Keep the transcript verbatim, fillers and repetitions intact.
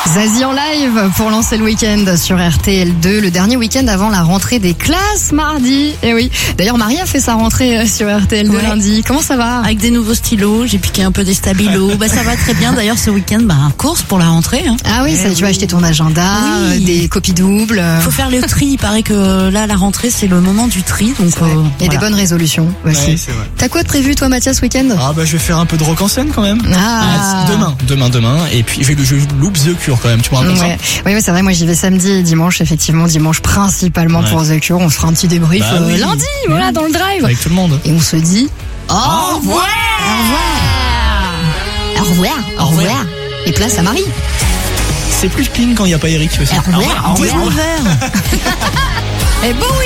Zazie en live pour lancer le week-end sur R T L deux, le dernier week-end avant la rentrée des classes mardi. Et oui. D'ailleurs, Marie a fait sa rentrée sur R T L deux ouais. lundi. Comment ça va? Avec des nouveaux stylos, j'ai piqué un peu des stabilos. bah ça va très bien. D'ailleurs, ce week-end, bah course pour la rentrée. Hein. Ah oui, ça, oui. tu vas acheter ton agenda, oui. des copies doubles. Faut faire le tri. Il paraît que là, la rentrée, c'est le moment du tri. Donc euh, et voilà. des bonnes résolutions aussi. Ouais, c'est vrai. T'as quoi de prévu toi, Mathias, week-end? Ah bah je vais faire un peu de rock en scène quand même. Ah. ah demain, demain, demain. Et puis je, je loupe The Cure quand même. Tu me racontes ouais. ça? Oui, oui, c'est vrai. Moi, j'y vais samedi et dimanche. Effectivement, dimanche principalement ouais. pour The Cure. On se fera un petit débrief bah, euh, oui. lundi, mmh. voilà, dans le drive. Avec tout le monde. Et on se dit au revoir. Au revoir. Au revoir. Au revoir. Et place à Marie. C'est plus clean quand il n'y a pas Eric aussi. Au revoir. Au revoir. dix-neuf heures. Et bon oui.